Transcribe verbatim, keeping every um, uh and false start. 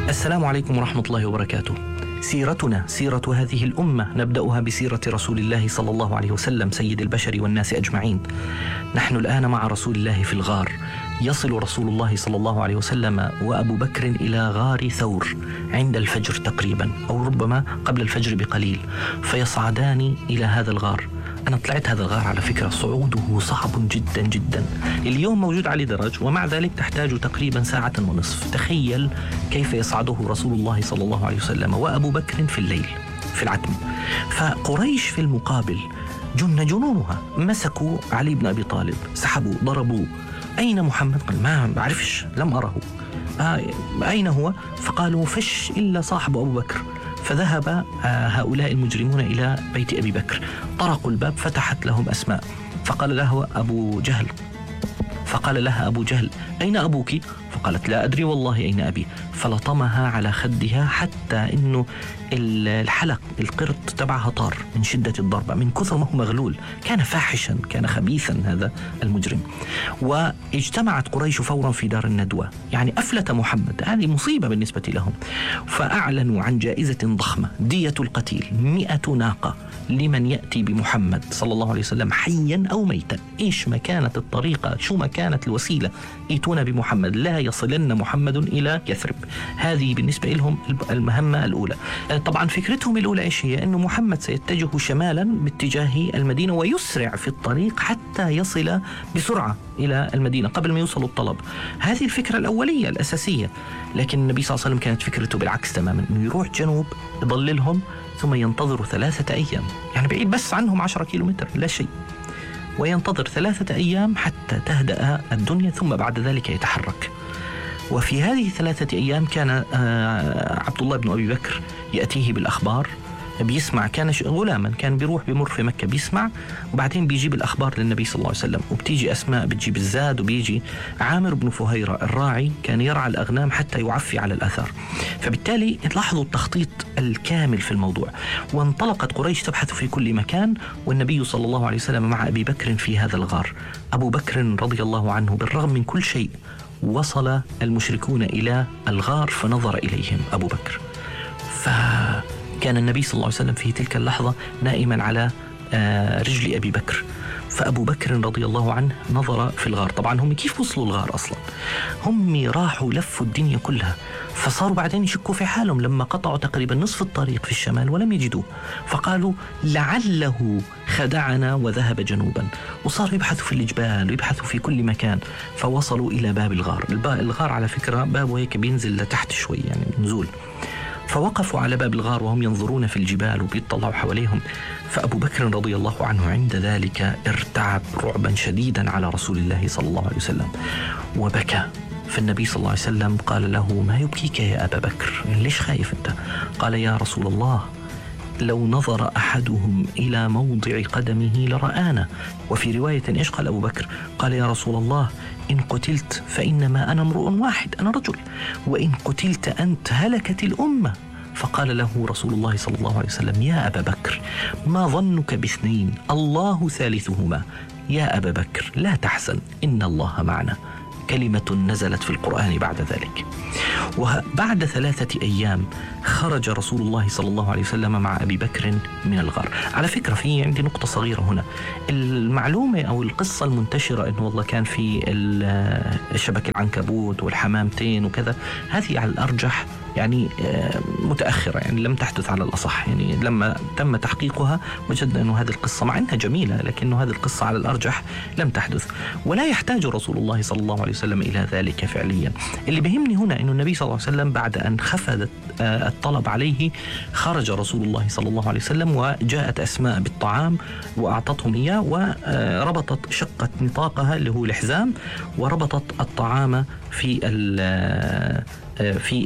السلام عليكم ورحمة الله وبركاته. سيرتنا سيرة هذه الأمة، نبدأها بسيرة رسول الله صلى الله عليه وسلم سيد البشر والناس أجمعين. نحن الآن مع رسول الله في الغار. يصل رسول الله صلى الله عليه وسلم وأبو بكر إلى غار ثور عند الفجر تقريبا، أو ربما قبل الفجر بقليل، فيصعدان إلى هذا الغار. أنا طلعت هذا الغار على فكرة، صعوده صعب جدا جدا. اليوم موجود عليه درج، ومع ذلك تحتاج تقريبا ساعة ونصف. تخيل كيف يصعده رسول الله صلى الله عليه وسلم وأبو بكر في الليل في العتم. فقريش في المقابل جن جنونها، مسكوا علي بن أبي طالب، سحبوا، ضربوا. أين محمد؟ قال ما بعرفش، لم أره. آه أين هو؟ فقالوا فش إلا صاحب أبو بكر. فذهب هؤلاء المجرمون إلى بيت أبي بكر، طرقوا الباب، فتحت لهم أسماء، فقال له أبو جهل فقال لها أبو جهل أين أبوك؟ فقالت لا أدري والله أين أبي. فلطمها على خدها حتى إنه الحلق القرط تبعها طار من شدة الضربة، من كثر ما هو مغلول. كان فاحشا، كان خبيثا هذا المجرم. واجتمعت قريش فورا في دار الندوة، يعني أفلت محمد، هذه مصيبة بالنسبة لهم. فأعلنوا عن جائزة ضخمة، دية القتيل مئة ناقة لمن يأتي بمحمد صلى الله عليه وسلم حيا أو ميتا. إيش ما كانت الطريقة، شو ما كانت الوسيلة، ائتونا بمحمد، لا يصلن محمد إلى يثرب. هذه بالنسبة لهم المهمة الأولى. طبعا فكرتهم الأولى إيش هي؟ أنه محمد سيتجه شمالا باتجاه المدينة ويسرع في الطريق حتى يصل بسرعة إلى المدينة قبل ما يوصل الطلب. هذه الفكرة الأولية الأساسية. لكن النبي صلى الله عليه وسلم كانت فكرته بالعكس تماما، أنه يروح جنوب يضللهم ثم ينتظر ثلاثة أيام، يعني بعيد بس عنهم عشرة كيلومتر، لا شيء، وينتظر ثلاثة أيام حتى تهدأ الدنيا، ثم بعد ذلك يتحرك. وفي هذه الثلاثة أيام كان عبد الله بن أبي بكر يأتيه بالأخبار، بيسمع، كان غلاما، كان بيروح بمر في مكة بيسمع، وبعدين بيجيب الأخبار للنبي صلى الله عليه وسلم. وبتيجي أسماء بتجيب الزاد، وبيجي عامر بن فهيرة الراعي كان يرعى الأغنام حتى يعفي على الأثر. فبالتالي لاحظوا التخطيط الكامل في الموضوع. وانطلقت قريش تبحث في كل مكان، والنبي صلى الله عليه وسلم مع أبي بكر في هذا الغار. أبو بكر رضي الله عنه بالرغم من كل شيء وصل المشركون إلى الغار فنظر إليهم أبو بكر، فكان النبي صلى الله عليه وسلم في تلك اللحظة نائما على رجل أبي بكر. فأبو بكر رضي الله عنه نظر في الغار. طبعا هم كيف وصلوا الغار أصلا؟ هم راحوا لفوا الدنيا كلها، فصاروا بعدين يشكوا في حالهم لما قطعوا تقريبا نصف الطريق في الشمال ولم يجدوه، فقالوا لعله خدعنا وذهب جنوبا. وصاروا يبحثوا في الجبال ويبحثوا في كل مكان، فوصلوا إلى باب الغار. الغار على فكرة بابه هيك بينزل لتحت شوي، يعني نزول. فوقفوا على باب الغار وهم ينظرون في الجبال وبيطلعوا حواليهم. فأبو بكر رضي الله عنه عند ذلك ارتعب رعبا شديدا على رسول الله صلى الله عليه وسلم وبكى. فالنبي صلى الله عليه وسلم قال له ما يبكيك يا أبا بكر؟ ليش خايف أنت؟ قال يا رسول الله لو نظر أحدهم إلى موضع قدمه لرآنا. وفي رواية إيش قال أبو بكر؟ قال يا رسول الله إن قتلت فإنما أنا امرؤ واحد، أنا رجل، وإن قتلت أنت هلكت الأمة. فقال له رسول الله صلى الله عليه وسلم يا أبا بكر ما ظنك باثنين الله ثالثهما، يا أبا بكر لا تحزن إن الله معنا. كلمة نزلت في القرآن بعد ذلك. وبعد ثلاثة أيام خرج رسول الله صلى الله عليه وسلم مع أبي بكر من الغار. على فكرة في عندي نقطة صغيرة هنا. المعلومة أو القصة المنتشرة أنه والله كان في الشبك العنكبوت والحمامتين وكذا، هذه على الأرجح يعني متأخرة، يعني لم تحدث على الأصح. يعني لما تم تحقيقها وجدنا أنه هذه القصة مع أنها جميلة، لكنه هذه القصة على الأرجح لم تحدث، ولا يحتاج رسول الله صلى الله عليه وسلم إلى ذلك فعليا. اللي بيهمني هنا أنه النبي صلى الله عليه وسلم بعد أن خفض الطلب عليه خرج رسول الله صلى الله عليه وسلم، وجاءت أسماء بالطعام وأعطتهم إياه، وربطت شقة نطاقها اللي هو الحزام، وربطت الطعام في في